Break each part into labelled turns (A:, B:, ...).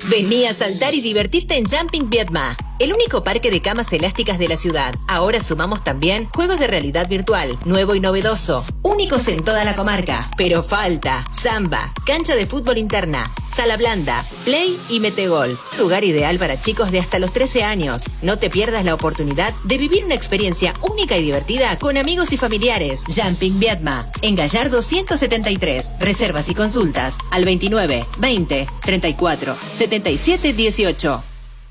A: Vení a saltar y divertirte en Jumping Viedma, el único parque de camas elásticas de la ciudad. Ahora sumamos también juegos de realidad virtual, nuevo y novedoso, únicos en toda la comarca. Pero falta samba, cancha de fútbol interna, sala blanda, play y metegol. Lugar ideal para chicos de hasta los 13 años. No te pierdas la oportunidad de vivir una experiencia única y divertida con amigos y familiares. Jumping Viedma, en Gallardo 173. Reservas y consultas al 29 20 34 77 18.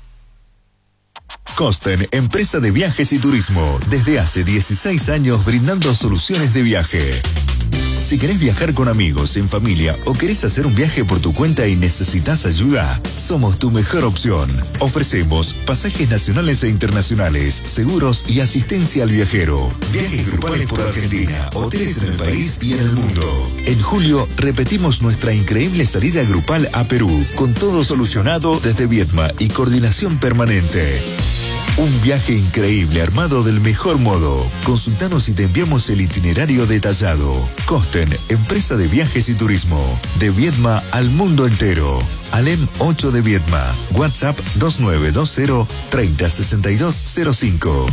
B: Costen, empresa de viajes y turismo, desde hace 16 años brindando soluciones de viaje. Si querés viajar con amigos, en familia o querés hacer un viaje por tu cuenta y necesitas ayuda, somos tu mejor opción. Ofrecemos pasajes nacionales e internacionales, seguros y asistencia al viajero. Viajes grupales por Argentina, hoteles en el país y en el mundo. En julio repetimos nuestra increíble salida grupal a Perú, con todo solucionado desde Viedma y coordinación permanente. Un viaje increíble armado del mejor modo. Consultanos y te enviamos el itinerario detallado. Costen, empresa de viajes y turismo. De Viedma al mundo entero. Alem 8 de Viedma. WhatsApp 2920 306205.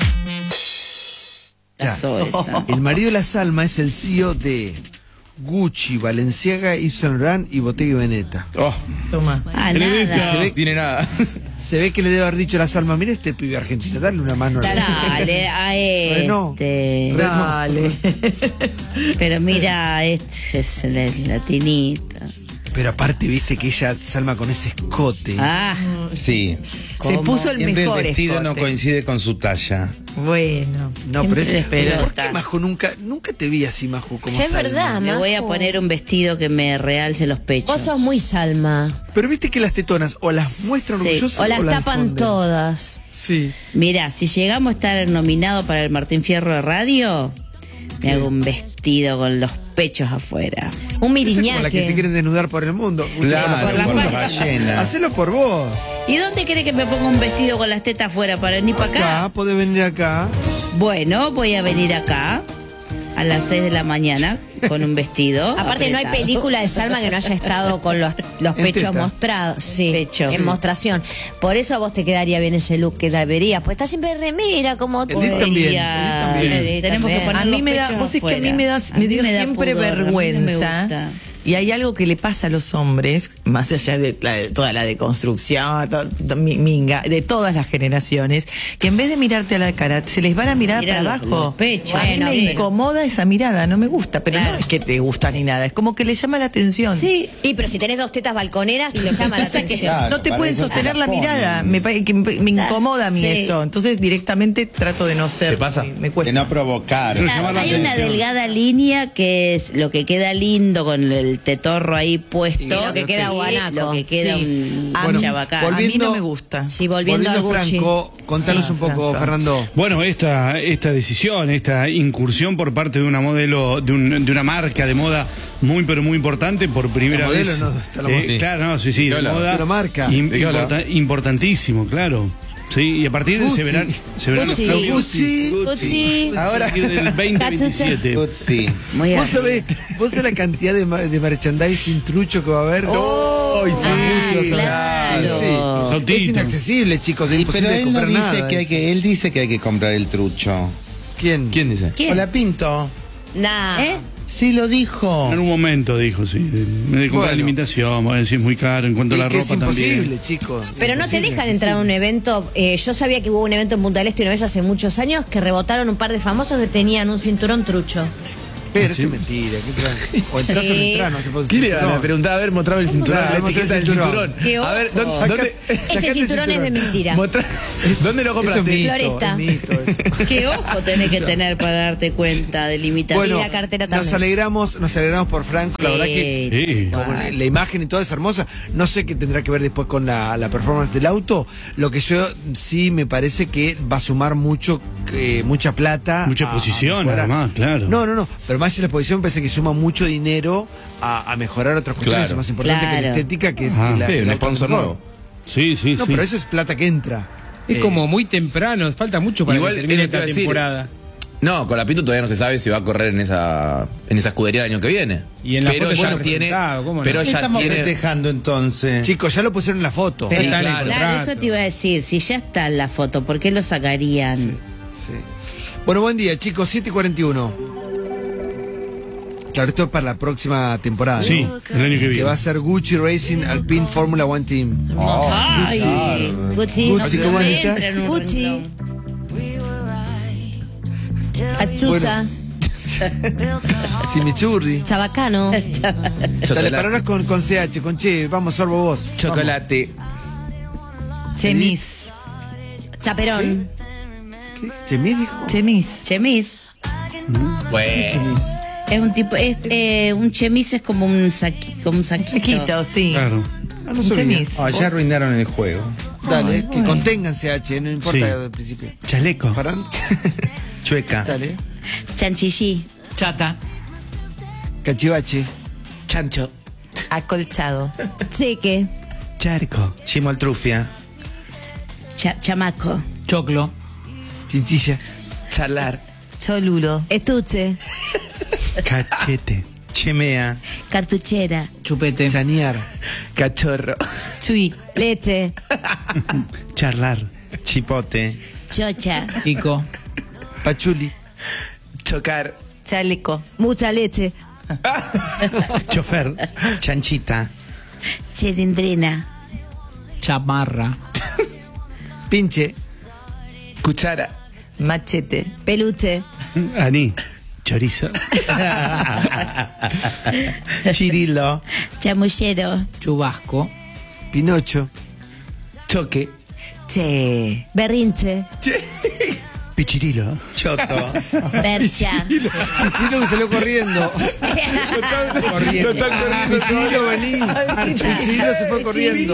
C: El marido de la Salma es el CEO de Gucci, Balenciaga, Yves Saint Laurent y Bottega Veneta.
D: Toma.
E: Nada. Tiene nada.
C: Se ve que le debe haber dicho a la Salma, mira este pibe argentino, dale una mano.
D: Dale a este.
C: Dale.
D: Pero mira, este es el latinita.
C: Pero aparte, viste que ella, Salma, con ese escote.
E: Sí.
D: Se puso el
E: Siempre
D: mejor
E: el vestido
D: escote.
E: no coincide con su talla.
F: Bueno.
C: No, pero
D: Siempre
C: ¿por qué, Majo? Nunca te vi así, Majo, como
F: Ya es
C: Salma.
F: verdad,
D: Me voy a
F: Majo.
D: poner un vestido que me realce los pechos.
F: Vos sos muy Salma.
C: Pero viste que las tetonas o las muestran
D: Sí.
C: orgullosas
F: O las tapan
C: esconden.
F: todas.
C: Sí.
D: Mira, si llegamos a estar nominado para el Martín Fierro de Radio, me hago un vestido con los pechos afuera.
F: Un
C: Esa es como la que se
F: miriñaque.
C: quieren desnudar por el mundo.
E: Claro,
D: por la
E: por las
D: espalda.
E: ballenas.
C: Hacelo por vos.
D: ¿Y dónde querés que me ponga un vestido con las tetas afuera para venir para acá?
C: Acá, podés venir acá.
D: Bueno, voy a venir acá a las 6 de la mañana con un vestido.
F: Aparte no hay
D: apretado.
F: película de Salma que no haya estado con los pechos
C: teta.
F: mostrados. Sí,
D: Pechos.
F: en mostración. Por eso a vos te quedaría bien ese look que deberías. Pues estás siempre remera como tú.
C: Edith también.
D: Ya,
C: Edith también.
D: tenemos que poner
G: A mí
D: los
G: me da,
D: pechos
G: vos es que a mí
D: afuera.
G: me da,
D: A
G: me
D: mí
G: dio
D: da
G: siempre
D: pudor, a mí no me
G: vergüenza.
D: gusta.
G: Y hay algo que le pasa a los hombres, más allá de toda la deconstrucción, minga, de todas las generaciones, que en vez de mirarte a la cara, se les van a mirar
D: Mirá
G: para
D: los
G: abajo.
D: pechos.
G: A mí
D: Bueno,
G: me
D: pero-
G: incomoda esa mirada, no me gusta, pero
D: Claro.
G: no es que te gusta ni nada, es como que le llama la atención.
F: Sí, y pero si tenés dos tetas balconeras, te llama la atención.
E: Claro,
G: No te
E: para
G: pueden
E: eso te
G: sostener la
E: ponen.
G: mirada, me incomoda a mí
D: Sí.
G: eso. Entonces directamente trato de no ser.
H: ¿Te pasa?
G: Me
E: De
G: cuesta.
E: no provocar.
D: Hay una delgada línea que es lo que queda lindo con el tetorro ahí puesto.
F: Y lo que queda guanaco.
D: Lo que queda
G: Sí.
D: un
G: A mí-
D: chabacán.
G: a mí
C: volviendo-
G: no me gusta.
F: Sí, volviendo al Gucci.
C: Franco, contanos
G: Sí,
C: un poco,
G: François.
C: Fernando.
I: Bueno, esta decisión, esta incursión por parte de una modelo, de una marca de moda muy, pero muy importante, por primera
C: ¿La modelo
I: vez.
C: no? Está la modelo.
I: Claro, no, sí,
E: ¿De qué
I: de
E: habla?
I: moda.
C: Pero marca.
I: Im-
E: ¿De qué habla?
I: importantísimo, claro. Sí, y a partir de
C: Gucci.
I: se verán los
F: Gucci.
I: cambios.
F: Gucci.
C: Ahora-
I: A partir del 2027.
E: Sí.
D: Muy
C: ¿Vos
D: arriba.
C: sabés la cantidad de merchandising trucho que va a haber?
D: Ay,
C: sí,
D: claro.
C: Sí. Es
I: Sautito.
C: inaccesible, chicos, es
E: Y
C: imposible
E: pero
C: de
E: él no
C: comprar
E: dice
C: nada.
E: que hay que, él dice que hay que comprar el trucho.
C: ¿Quién?
H: ¿Quién dice?
D: ¿Quién?
E: Hola, Pinto.
F: Nah.
D: ¿Eh?
E: Sí lo dijo.
I: En un momento dijo, sí. Me de comprar
C: Bueno.
I: alimentación, voy a decir, es muy caro. En cuanto a
C: Y
I: la
C: que
I: ropa
C: es imposible,
I: también.
C: chicos.
F: Pero no te
C: Imposible,
F: dejan entrar a un
C: imposible.
F: evento. Yo sabía que hubo un evento en Punta del Este una vez hace muchos años que rebotaron un par de famosos que tenían un cinturón trucho.
C: Pero eso es mentira. O entras o no
F: Sí.
C: entras, no se puede
H: ¿Qué le iban a preguntar? A ver, mostrame el cinturón,
C: Claro,
H: la
C: mostrá
H: etiqueta
C: el
H: del
C: cinturón.
H: cinturón.
D: Qué
H: A ver,
D: ojo.
H: ¿dónde?
F: Ese cinturón es de mentira.
H: ¿Dónde lo
C: Eso
H: compraste?
C: es mito,
F: Floresta.
C: es mito eso.
D: Qué ojo tenés que tener para darte cuenta de limitaciones.
F: Bueno, la cartera
C: nos
F: también.
C: alegramos por Franco, la verdad que
I: Sí.
C: como la imagen y todo es hermosa. No sé qué tendrá que ver después con la performance del auto. Lo que yo sí me parece que va a sumar mucha plata.
I: Mucha exposición, además, claro.
C: No. Pero más en la exposición me parece que suma mucho dinero a mejorar otras cuestiones
H: Claro.
C: más importantes que la
D: Claro.
C: estética, que es
I: Ah.
C: que la,
H: Sí,
C: el
H: un
C: auto
H: sponsor
C: mejor.
H: nuevo.
I: Sí, sí,
C: No,
I: sí.
C: pero eso es plata que entra.
J: Es como muy temprano, falta mucho para
H: Igual
J: que termine
H: es lo que
J: esta
H: iba a decir.
J: temporada.
H: No, Colapinto todavía no se sabe si va a correr en esa escudería el año que viene.
J: Y en la
H: pero
J: foto
H: ya
J: está
H: tiene,
J: presentado, ¿cómo no?
H: pero
E: ¿Qué
H: ya
E: estamos
H: tiene.
E: festejando entonces?
C: Chicos, ya lo pusieron en la foto.
J: Sí,
H: Está en el
J: claro.
D: Claro, eso te iba a decir. Si ya está en la foto, ¿por qué lo sacarían?
C: Sí. Bueno, buen día, chicos, 7:41. Claro, esto es para la próxima temporada.
I: Sí,
C: ¿no?
I: el año que
C: Que
I: viene.
C: va a ser Gucci Racing Alpine Formula One Team.
D: Ay,
F: Gucci.
C: Gucci,
D: no
C: ¿cómo
D: me
C: está?
D: entra en un
F: Gucci.
D: renglón.
F: Atsuza.
C: Chimichurri.
F: Chabacano.
C: Dale, palabras con CH, con Che. Vamos, Sorbo, vos.
H: Chocolate.
G: Chemis.
F: Chaperón.
C: ¿Qué? ¿Chemis dijo?
G: Chemis.
D: Chemis.
H: Bueno.
C: Chemis.
D: Es un tipo, un chemis es como un saquito.
G: Chiquito, sí.
I: Claro.
C: Ah, no sabía.
G: Chemis.
E: Oh, ya arruinaron el juego.
C: Dale, que contengan CH, no importa
I: Sí.
C: al principio.
I: Chaleco.
C: ¿Paran?
E: Chueca.
C: Dale.
D: Chanchillí.
J: Chata.
C: Cachivache.
H: Chancho.
G: Acolchado.
F: Cheque.
I: Charco.
E: Chimoltrufia.
D: Chamaco.
J: Choclo.
C: Chinchilla.
H: Charlar.
G: Cholulo.
F: Estuche.
I: Cachete.
E: Chemea.
D: Cartuchera.
J: Chupete.
C: Chanear.
H: Cachorro.
G: Chui.
F: Leche.
I: Charlar.
E: Chipote.
D: Chocha.
J: Pico.
C: Pachuli.
H: Chocar.
G: Chaleco.
F: Mucha leche.
I: Chofer.
E: Chanchita.
D: Cilindrina.
J: Chamarra.
C: Pinche.
H: Cuchara.
G: Machete.
F: Peluche.
I: Aní. Chorizo.
E: Chirilo.
D: Chamullero.
J: Chubasco.
C: Pinocho.
H: Choque.
G: Che.
F: Berrinche.
I: Pichirilo.
E: Choto.
D: Percha.
C: Pichilo que salió corriendo.
E: Corriendo.
C: Pichilo, vení. Pichilo se fue corriendo.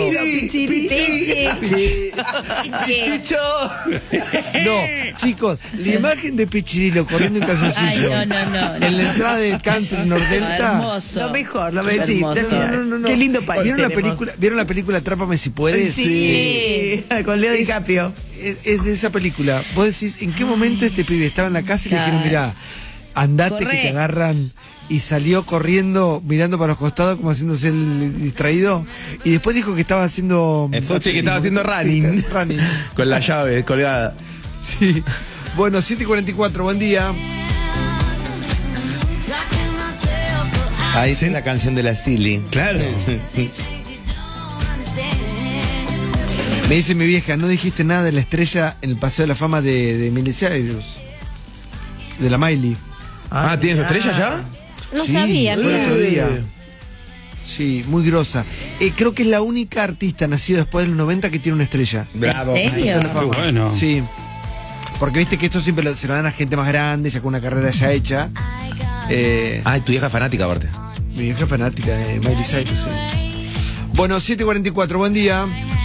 C: No, chicos, la imagen de Pichirilo corriendo en calzoncillo.
D: Ay, no.
C: En la entrada del country Nordelta.
D: Hermoso.
G: Lo mejor, lo
D: Es
G: decís.
D: hermoso.
C: No.
G: Qué lindo país
C: ¿Vieron la
G: tenemos.
C: película? ¿Vieron la película Atrápame si puedes?
G: Sí. Con Leo DiCaprio.
C: Es de esa película. Vos decís, ¿en qué momento este pibe estaba en la casa y le dijeron,
D: Claro.
C: mirá, andate
D: Corre.
C: que te agarran? Y salió corriendo, mirando para los costados, como haciéndose el distraído. Y después dijo que estaba haciendo...
H: Sí, que estaba haciendo running.
C: Sí, running.
H: Con la llave colgada.
C: Sí. Bueno, 7:44, buen día.
E: Ahí es la canción de la Silly.
I: Claro.
C: Me dice mi vieja, no dijiste nada de la estrella en el Paseo de la Fama de Miley Cyrus. De la Miley.
H: Ah, ¿tienes tu estrella ya?
F: No
C: Sí,
F: sabía,
C: fue el
F: mira.
C: otro día. Sí, muy grosa. Creo que es la única artista nacida después del 90 que tiene una estrella.
E: Bravo.
D: ¿En serio?
C: Paseo de la Fama.
I: Qué bueno.
C: Sí. Porque viste que esto siempre se lo dan a gente más grande, ya con una carrera ya hecha.
H: Ah, tu vieja fanática aparte.
C: Mi vieja es fanática de Miley Cyrus. Sí. Bueno, 7:44, buen día.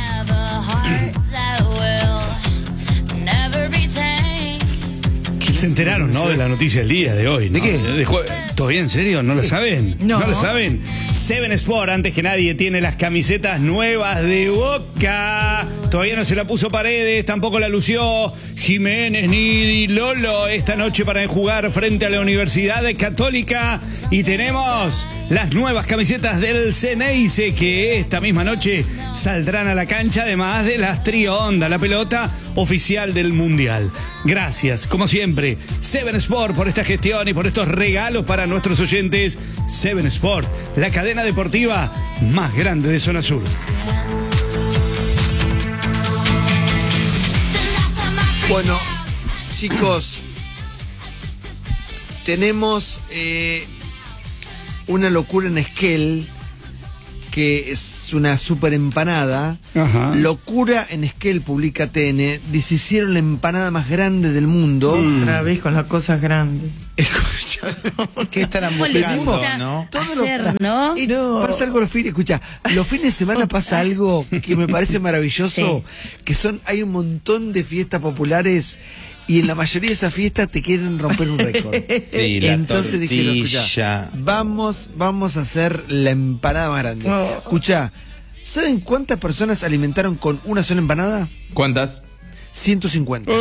I: Se enteraron, ¿no? De la noticia del día de hoy. ¿no?
H: ¿De qué?
I: ¿Todavía en serio? ¿No lo saben?
G: No.
I: ¿No lo saben? Seven Sport, antes que nadie, tiene las camisetas nuevas de Boca. Todavía no se la puso Paredes, tampoco la lució Jiménez ni Di Lolo esta noche para jugar frente a la Universidad Católica. Y tenemos las nuevas camisetas del Ceneice que esta misma noche saldrán a la cancha, además de las Trio Onda, la pelota oficial del Mundial. Gracias, como siempre, Seven Sport por esta gestión y por estos regalos para nuestros oyentes. Seven Sport, la cadena deportiva más grande de Zona Sur.
C: Bueno, chicos, tenemos una locura en Esquel, que es una super empanada.
I: Ajá.
C: Locura en Esquel, publica TN. Dice, hicieron la empanada más grande del mundo.
G: Otra vez con las cosas grandes.
C: Escucha.
E: ¿Qué estarán
D: ¿Cómo le
E: buscando,
D: gusta
E: no?
D: hacer, no?
C: Y pasa algo los fines, escucha, los fines de semana pasa algo que me parece maravilloso, que hay un montón de fiestas populares y en la mayoría de esas fiestas te quieren romper un récord.
E: Sí, la
C: Entonces dijeron,
E: tortilla.
C: escucha, vamos a hacer la empanada más grande. Escucha, ¿saben cuántas personas alimentaron con una sola empanada?
H: ¿Cuántas?
C: 150.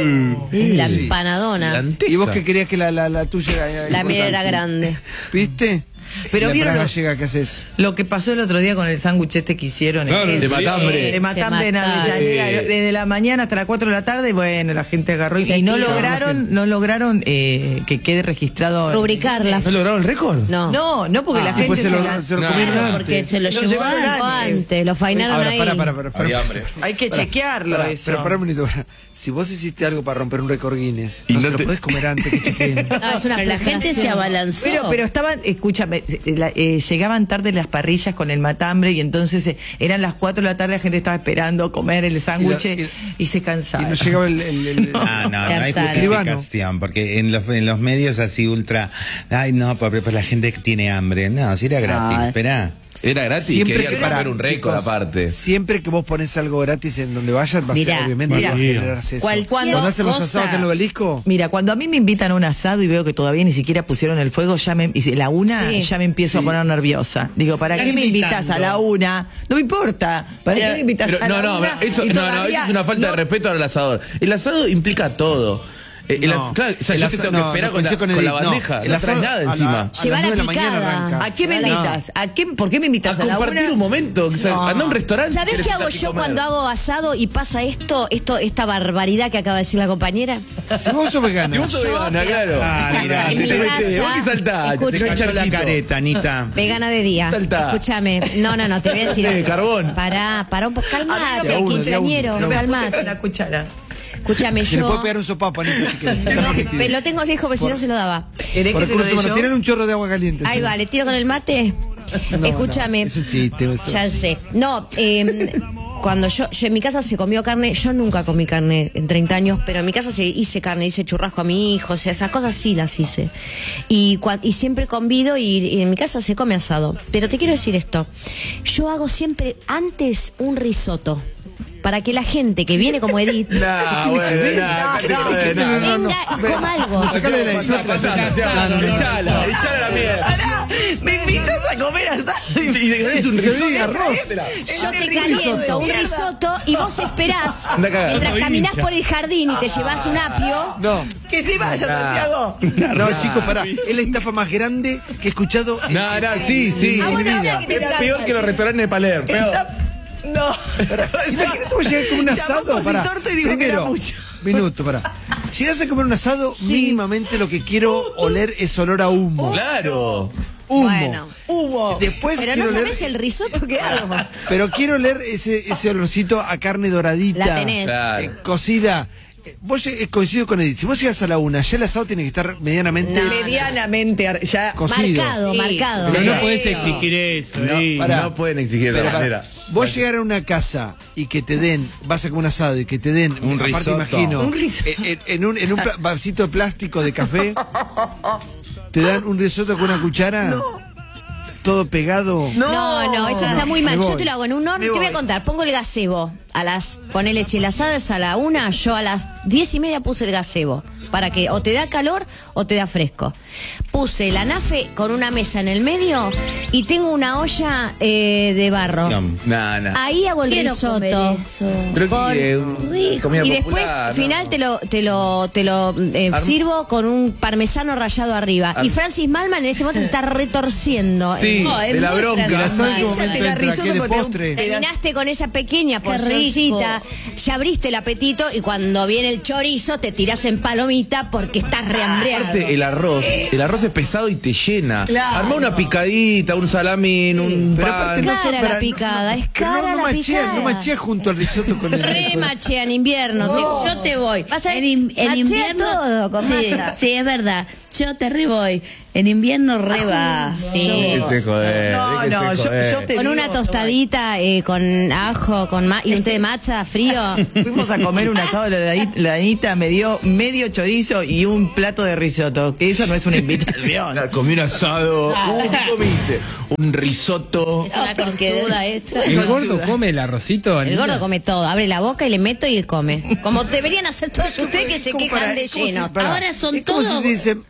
F: La empanadona.
C: Y vos que querías que la tuya
F: La mía era grande.
C: ¿Viste?
G: Pero
C: la
G: vieron
C: gallega que haces.
G: lo que pasó el otro día con el sándwich este que hicieron.
H: Claro, de matambre.
G: De matambre en
F: mataron.
G: Avellaneda, desde la mañana hasta las 4 de la tarde, bueno, la gente agarró y no lograron que quede registrado.
F: Rubricarla.
H: ¿No lograron el récord?
F: No.
G: No, porque la gente
C: Después se lo comieron antes.
F: Porque se lo llevaron antes. Lo fainaron
C: Ahora,
F: ahí.
H: Había hambre.
G: hay que chequearlo eso.
C: Pero pará un minuto. Si vos hiciste algo para romper un récord Guinness,
H: Y
C: no
H: no
C: te lo
H: te-
C: podés comer antes que chequeen.
F: No, es una
D: La gente se
F: frustración.
D: abalanzó.
G: Pero estaban, escúchame, llegaban tarde las parrillas con el matambre y entonces eran las 4 de la tarde, la gente estaba esperando comer el sándwich y se
C: Y
G: cansaba.
C: no llegaba el
E: No hay justificación, porque en los medios así ultra, ay no, pues la gente que tiene hambre, no, si era gratis,
D: Ah.
E: esperá.
H: Era gratis,
C: Siempre
H: quería
C: pará,
H: romper un récord
C: chicos,
H: aparte.
C: Siempre que vos pones algo gratis en donde vayas, va a
F: Mirá,
C: ser obviamente
G: mirá.
C: va a generarse eso.
F: Cualquier
C: Cuando hacen los
F: cosa-
C: asados acá en el Obelisco,
G: Mira, cuando a mí me invitan a un asado y veo que todavía ni siquiera pusieron el fuego, y la una
F: Sí.
G: ya me empiezo a poner nerviosa. Digo, ¿para
E: Están
G: qué me invitas
E: invitando.
G: a la una? No me importa. ¿Para qué me invitas
H: Pero
G: a la
H: no,
G: una?
H: eso,
G: Y
H: no,
G: todavía
H: eso es una falta
G: no-
H: de respeto al asador. El asado implica todo.
C: No.
H: Claro, o sea,
C: El
H: yo te
C: asa-
H: tengo que
C: no,
H: esperar
C: no
H: con,
C: coincido con
H: la
C: Edith,
H: bandeja.
C: no.
H: No,
C: El asado
H: traes nada
C: a la-
H: encima.
C: a
F: Llevar
C: las 9 de
F: la
C: la mañana
F: picada.
C: arranca.
G: ¿A qué me
C: No.
G: invitas? ¿Por qué me invitas
H: A
G: a la
H: compartir
G: una?
H: un momento. O sea, anda a un restaurante.
F: ¿Sabés
H: querés
F: qué hago
H: sentarte y
F: yo
H: comer.
F: cuando hago asado y pasa esta barbaridad que acaba de decir la compañera?
C: Si vos sos vegana,
H: Y vos sos
F: Yo-
H: vegana, claro.
E: Ah, mira,
F: En
H: Te
F: mi
H: metés,
F: casa,
H: vos que saltás,
F: escucha,
H: te
E: Te cayó la
H: charquito.
E: careta, Anita.
F: Vegana de día.
H: Salta.
F: Escúchame. No, te voy a decir. algo.
H: carbón.
F: Pará un poco. Calmate,
C: de a uno,
F: quinceañero.
C: de a uno.
F: Calmate.
G: Una cuchara.
F: Escúchame,
C: se le puede
F: yo.
C: pegar un sopapo, Anita, si querés.
F: Pero lo tengo lejos, porque si no se lo daba.
G: ¿Querés
C: Por
G: que se lo
C: recursos
G: dé
C: humanos,
G: yo?
C: tienen un chorro de agua caliente.
F: Ahí
C: sí.
F: va, le tiro con el mate.
C: No,
F: Escúchame.
C: no, es un chiste. Eso.
F: Ya sé. No, cuando yo en mi casa se comió carne, yo nunca comí carne en 30 años, pero en mi casa hice carne, hice churrasco a mi hijo, o sea, esas cosas sí las hice. Y siempre convido y en mi casa se come asado. Pero te quiero decir esto, yo hago siempre antes un risotto. Para que la gente que viene como Edith
H: Nah, bueno,
F: venga y coma algo.
C: Sacale de la isla.
H: Echala a la mierda.
G: Pará, me invitas a comer asado
H: Y es un risotto.
C: arroz.
F: Yo te caliento un risotto y vos esperás
H: Anda a cagar.
F: mientras caminás por el jardín y te llevas un apio.
C: No,
G: Que se vaya, Santiago.
C: no, chicos, pará. Es la estafa más grande que he escuchado en
H: Sí.
F: Ah,
C: en mi
F: bueno,
C: vida.
F: ahora que te
H: Es peor que los restaurantes de Palermo. Peor.
G: No.
C: Imagínate vos llegar a comer un
G: Llamó
C: asado.
G: Cositorto
C: Pará.
G: y dijo que era
C: Primero,
G: mucho.
C: minuto, pará. Llegás a comer un asado, mínimamente lo que quiero oler es olor a humo.
H: Claro.
C: Humo.
F: Bueno.
G: Hubo.
C: Después
F: Pero
C: quiero
F: no
C: oler,
F: sabés el risotto que hago.
C: pero quiero oler ese olorcito a carne doradita.
F: La tenés.
H: Claro.
C: Cocida. Vos coincido con Edith. Si vos llegas a la una, ya el asado tiene que estar medianamente
F: No.
G: Medianamente ya
C: cocido.
F: Marcado.
J: Pero
C: Pero
J: no
C: no-
J: podés exigir eso. ahí.
C: pará.
H: No pueden exigir de
C: Pero
H: esa manera.
C: vos llegar a una casa y que te den, vas a comer un asado y que te den,
E: Un
C: aparte
E: risotto.
C: imagino,
G: Un risotto.
C: en un vasito de plástico de café, te dan un risotto con una cuchara, todo pegado.
F: No, eso está muy mal.
C: Me
F: Yo
C: voy.
F: te lo hago en un horno. Te voy a contar. Pongo el gazebo ponele, si el asado es a la 1, yo a las 10:30 puse el gazebo. Para que o te da calor o te da fresco. Puse la nafe con una mesa en el medio y tengo una olla de barro.
E: Yum.
H: Nah.
F: Ahí hago el
D: Quiero
F: risotto.
D: comer eso.
H: Pero
F: Con-
H: que comida
F: y después,
H: popular,
F: final,
H: no.
F: te lo sirvo con un parmesano rallado arriba. Y Francis Malman en este momento se está retorciendo.
H: Sí,
D: No, es
H: de la
D: muy
H: bronca.
C: ¿Y la sal en qué
D: Ella
C: momento
G: te la
C: entra?
G: risotto
C: ¿Qué de
G: porque te-
C: postre?
F: Terminaste con esa pequeña
D: Qué
F: porcioncita, ya abriste el apetito y cuando viene el chorizo te tirás en palomita porque estás rehambriado.
H: Aparte, el arroz es pesado y te llena.
G: Claro.
H: Arma una picadita, un salamín, un
C: Pero
H: pan.
C: aparte
F: Cara
C: son
F: la
C: para-
F: picada, es
C: pero
F: cara la picada.
C: No machea junto al risotto con el
F: Re machea en invierno.
D: Yo te voy.
F: Vas a-
D: En
F: machea
D: invierno.
F: todo con
D: sí,
F: macha.
D: sí, es verdad. Yo te re voy. En invierno re va.
F: Sí.
H: Déjense joder,
G: No,
H: déjense joder.
G: yo te
F: Con
G: digo,
F: una tostadita con ajo y un té de matcha frío.
G: Fuimos a comer un asado, la Anita me dio medio chorizo y un plato de risotto, que eso no es una invitación.
H: Claro, comí un asado. ¿Qué comiste? Un risotto.
F: Es una conchuda esta.
J: ¿El gordo come el arrocito?
F: El
J: Anita?
F: gordo come todo, abre la boca y le meto y él come. Como deberían hacer todos ustedes que se
C: ¿Cómo
F: quejan
C: para-
F: de
C: cómo se-
F: llenos.
C: pará.
D: Ahora son
C: Es como
D: todos-
C: si dicen,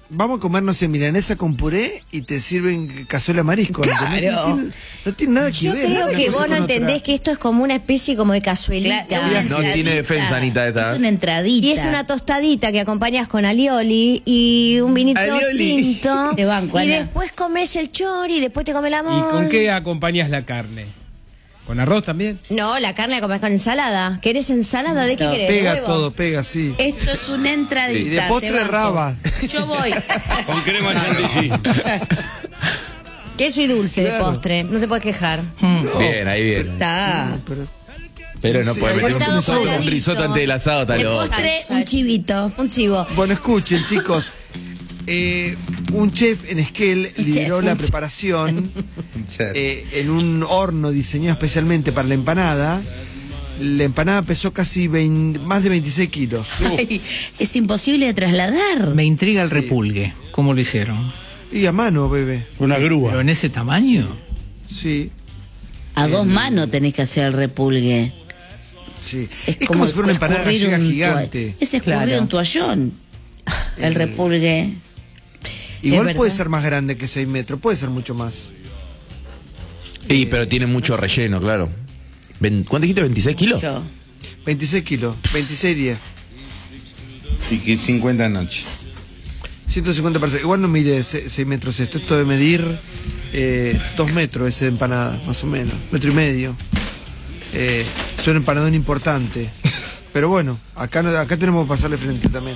C: vamos a comernos en milanesa con puré y te sirven cazuela marisco.
G: Claro.
C: No tiene nada que
F: Yo
C: ver.
F: creo
C: una
F: que
C: cosa
F: vos no
C: con otra.
F: entendés que esto es como una especie como de cazuelita.
D: Claro,
H: No tiene defensa, Anita, esta.
D: Es una entradita.
F: Y es una tostadita que acompañas con alioli y un vinito
C: Alioli.
F: tinto.
D: Te banco,
F: y
D: Ana.
F: después comes el chori y después te comes la
J: ¿Y
F: mole.
J: con qué acompañas la carne? ¿Con arroz también?
F: No, la carne la comes con ensalada. ¿Querés ensalada? ¿De qué
D: No,
F: querés?
C: Pega
F: ¿Huevo?
C: todo, pega, sí.
D: Esto es una entradita.
C: Y de postre
D: te banco.
C: raba.
D: Yo voy.
I: Con crema chantilly.
F: Queso y dulce de
C: Claro.
F: postre. No te puedes quejar.
H: Bien, ahí bien.
D: Está.
H: Pero no
C: Sí,
H: puede
C: hay
H: meter
F: cortado
H: un
F: cuadradito.
H: risotto antes del asado, está
D: De
H: loco.
D: postre, un chivito.
F: Un chivo.
C: Bueno, escuchen, chicos. Un chef en Esquel lideró
F: chef,
C: la
F: un
C: preparación en un horno diseñado especialmente para la empanada. La empanada pesó casi más de 26 kilos.
D: Ay, es imposible de trasladar.
J: Me intriga el repulgue. ¿Cómo lo hicieron?
C: Y a mano, bebé.
I: Una grúa.
J: ¿Pero en ese tamaño?
C: Sí,
D: A dos manos tenés que hacer el repulgue.
C: sí. Es como si fuera una empanada
D: escurrir
C: gallega
D: un
C: gigante.
D: Es escurrir
G: Claro.
D: un toallón. El repulgue.
C: Igual
F: verdad.
C: puede ser más grande que 6 metros, puede ser mucho más.
H: Y pero tiene mucho relleno, claro. ¿Cuánto dijiste? ¿26 kilos?
D: Yo.
C: 26 kilos, 26 días.
E: Y que 50 noches.
C: 150 personas. Igual no mide 6 metros esto debe medir 2 metros ese de empanada, más o menos. 1,5 metros. Es un empanadón importante. Pero bueno, acá tenemos que pasarle frente también.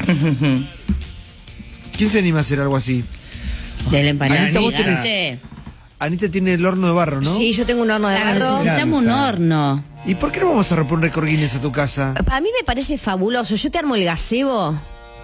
C: ¿Quién se anima a hacer algo así?
D: De la empanada.
C: Anita, vos tenés-
D: gigante.
C: Anita tiene el horno de barro, ¿no?
F: Sí, yo tengo un horno de barro.
D: Necesitamos un horno.
C: ¿Y por qué no vamos a romper un récord Guinness a tu casa?
F: A mí me parece fabuloso. Yo te armo el gazebo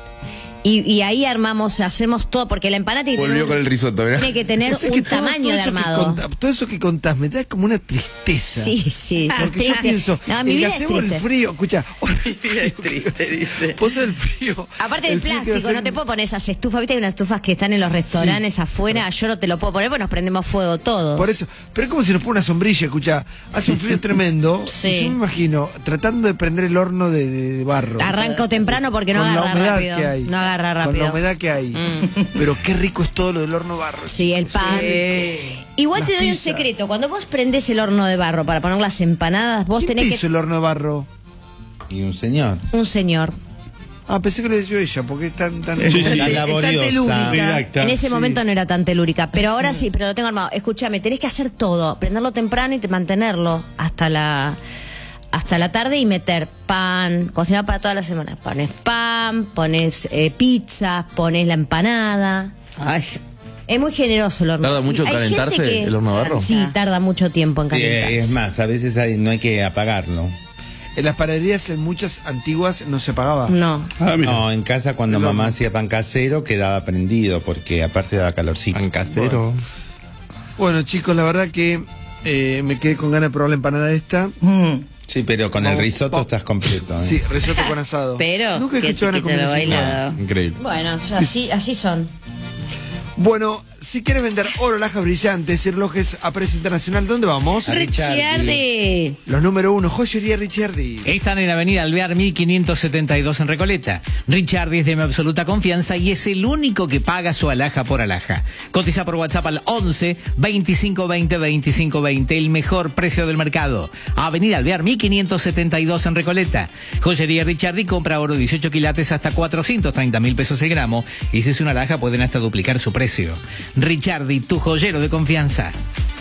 F: y ahí hacemos todo, porque la empanada tiene que
H: Volvió
F: tener,
H: con el risotto, ¿verdad?
F: tiene que tener
C: O sea
F: un
C: que
F: tamaño de
C: eso que
F: armado.
C: todo eso que contás me da como una tristeza.
F: Sí, sí.
C: Porque yo
F: Triste.
C: pienso,
F: No, mi
C: el
F: vida es
C: gazebo, el
F: triste.
C: frío, escucha.
G: Es triste, dice.
C: Vos sos el frío.
F: Aparte del
C: el frío que
F: plástico,
C: hace-
F: no te puedo poner esas estufas. Viste, hay unas estufas que están en los restaurantes afuera. Yo no te lo puedo poner porque nos prendemos fuego todos.
C: Por eso, pero es como si nos pone una sombrilla, escucha, hace un frío tremendo.
F: Sí.
C: Y yo me imagino tratando de prender el horno de barro.
F: Arranco temprano porque no
C: Con la
F: agarra
C: humedad
F: rápido.
C: que hay.
F: No agarra
C: Con
F: rápido.
C: la humedad que hay. Pero qué rico es todo lo del horno barro.
F: Sí, el pan. Igual
C: Las
F: te doy un
C: pizzas.
F: secreto. Cuando vos prendés el horno de barro para poner las empanadas, vos
C: ¿Quién
F: tenés
C: te
F: que...
C: hizo el horno de barro?
E: Y un señor.
F: Un señor.
C: Ah, pensé que lo decía ella, porque es tan...
I: Sí, sí.
E: La laboriosa.
I: Didacta.
F: En ese momento no era tan telúrica, pero ahora sí, pero lo tengo armado. Escúchame, tenés que hacer todo, prenderlo temprano y mantenerlo hasta la tarde y meter pan, cocinar para toda la semana. Pones pan, pones pizza, pones la empanada.
D: Ay,
F: Es muy generoso el horno.
H: ¿Tarda mucho en
F: Hay gente
H: calentarse el horno de barro?
F: Sí, tarda mucho tiempo en
E: Sí,
F: calentarse.
E: es más, a veces no hay que apagarlo.
C: En las panaderías, en muchas antiguas, no se pagaba.
F: No.
I: Ah, mira.
E: No, en casa cuando mamá hacía pan casero quedaba prendido porque aparte daba calorcito.
H: Pan casero.
C: Bueno, chicos, la verdad que me quedé con ganas de probar la empanada esta.
E: Sí, pero con el
C: Vamos,
E: risotto
C: vamos.
E: estás completo. ¿eh?
C: Sí, risotto con asado.
D: pero
C: Nunca he
D: que
C: escuchado
D: te
C: una
D: quita lo
C: combinación.
D: bailado.
H: Increíble.
F: Bueno, así son.
C: Bueno, si quieres vender oro, alhajas brillantes y relojes a precio internacional, ¿dónde vamos?
E: A
D: Ricciardi.
C: Los número 1, Joyería Ricciardi.
J: Están en Avenida Alvear 1572 en Recoleta. Ricciardi es de mi absoluta confianza y es el único que paga su alhaja por alhaja. Cotiza por WhatsApp al 11 2520 2520, el mejor precio del mercado. Avenida Alvear 1572 en Recoleta. Joyería Ricciardi compra oro 18 quilates hasta 430.000 pesos el gramo y si es una alhaja pueden hasta duplicar su precio. Ricciardi, tu joyero de confianza.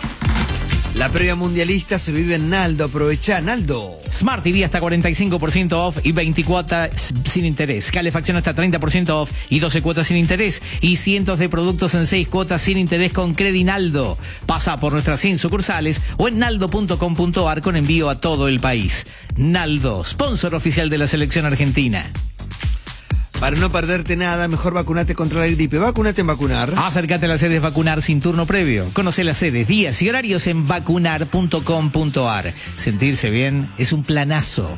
C: La previa mundialista se vive en Naldo. Aprovecha, Naldo.
J: Smart TV hasta 45% off y 20 cuotas sin interés. Calefacción hasta 30% off y 12 cuotas sin interés. Y cientos de productos en 6 cuotas sin interés con Credinaldo. Pasa por nuestras 100 sucursales o en naldo.com.ar con envío a todo el país. Naldo, sponsor oficial de la selección argentina.
C: Para no perderte nada, mejor vacunate contra la gripe. Vacunate en Vacunar.
J: Acércate a las sedes Vacunar sin turno previo. Conoce las sedes, días y horarios en vacunar.com.ar. Sentirse bien es un planazo.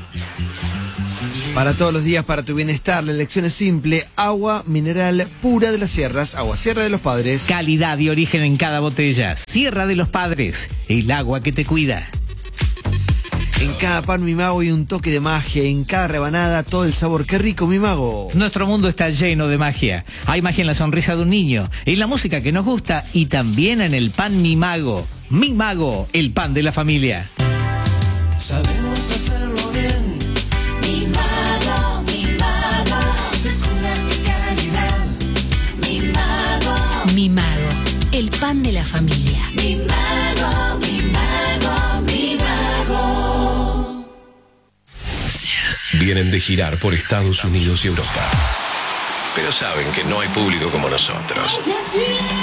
C: Para todos los días, para tu bienestar, la elección es simple. Agua mineral pura de las sierras. Agua Sierra de los Padres.
J: Calidad y origen en cada botella. Sierra de los Padres, el agua que te cuida.
C: En cada pan Mi Mago hay un toque de magia, en cada rebanada todo el sabor. ¡Qué rico, Mi Mago!
J: Nuestro mundo está lleno de magia. Hay magia en la sonrisa de un niño, en la música que nos gusta y también en el pan Mi Mago. Mi Mago, el pan de la familia.
K: Sabemos hacerlo bien. Mi Mago, frescura y calidad. Mi Mago,
L: Mi Mago, el pan de la familia.
K: Mi Mago, Mi Mago, Mi Mago.
M: Vienen de girar por Estados Unidos y Europa, pero saben que no hay público como nosotros.